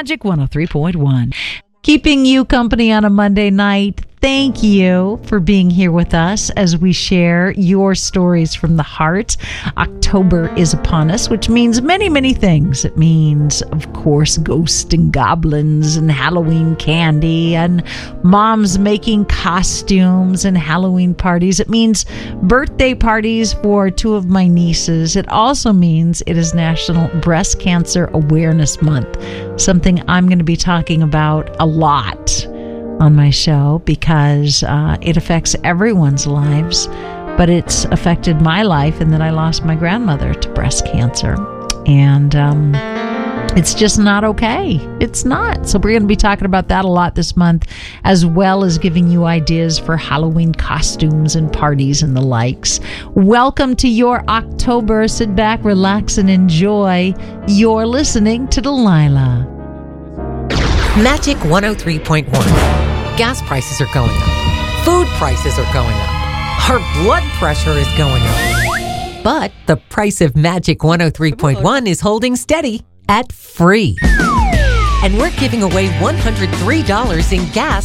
Magic 103.1. Keeping you company on a Monday night. Thank you for being here with us as we share your stories from the heart. October is upon us, which means many, many things. It means, of course, ghosts and goblins and Halloween candy and moms making costumes and Halloween parties. It means birthday parties for two of my nieces. It also means it is National Breast Cancer Awareness Month, something I'm going to be talking about a lot on my show because it affects everyone's lives, but it's affected my life in that I lost my grandmother to breast cancer, and it's just not okay. It's not. So we're going to be talking about that a lot this month, as well as giving you ideas for Halloween costumes and parties and the likes. Welcome to your October. Sit back, relax, and enjoy. You're listening to Delilah. Magic 103.1. Gas prices are going up. Food prices are going up. Our blood pressure is going up. But the price of Magic 103.1 is holding steady at free. And we're giving away $103 in gas